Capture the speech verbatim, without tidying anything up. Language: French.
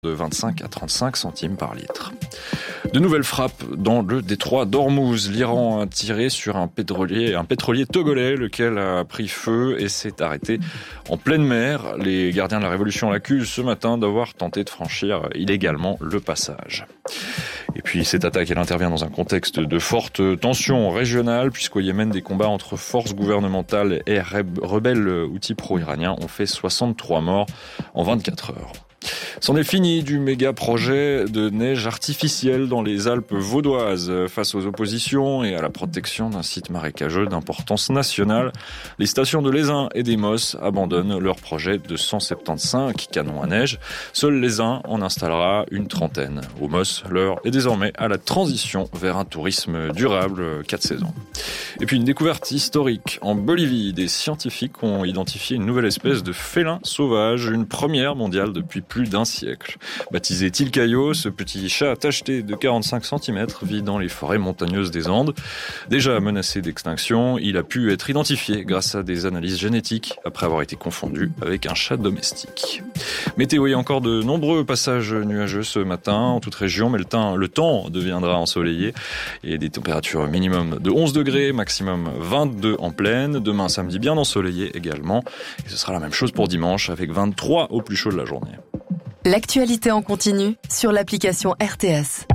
de vingt-cinq à trente-cinq centimes par litre. De nouvelles frappes dans le détroit d'Ormuz. L'Iran a tiré sur un pétrolier, un pétrolier togolais, lequel a pris feu et s'est arrêté en pleine mer. Les gardiens de la Révolution l'accusent ce matin d'avoir tenté de franchir illégalement le passage. Et puis cette attaque, elle intervient dans un contexte de forte tension régionale, puisqu'au Yémen, des combats entre forces gouvernementales et rebelles houthis pro-iraniens ont fait soixante-trois morts en vingt-quatre heures. C'en est fini du méga projet de neige artificielle dans les Alpes vaudoises. Face aux oppositions et à la protection d'un site marécageux d'importance nationale, les stations de l'Aisin et des Mosses abandonnent leur projet de cent soixante-quinze canons à neige. Seul l'Aisin en installera une trentaine. Aux Mosses, l'heure est désormais à la transition vers un tourisme durable quatre saisons. Et puis une découverte historique. En Bolivie, des scientifiques ont identifié une nouvelle espèce de félin sauvage, une première mondiale depuis plus d'un siècle. Baptisé Tilcayo, ce petit chat tacheté de quarante-cinq centimètres vit dans les forêts montagneuses des Andes. Déjà menacé d'extinction, il a pu être identifié grâce à des analyses génétiques après avoir été confondu avec un chat domestique. Météo, il y a encore de nombreux passages nuageux ce matin en toute région, mais le temps, le temps deviendra ensoleillé et des températures minimum de onze degrés, maximum vingt-deux en plaine. Demain samedi bien ensoleillé également et ce sera la même chose pour dimanche avec vingt-trois au plus chaud de la journée. L'actualité en continu sur l'application R T S.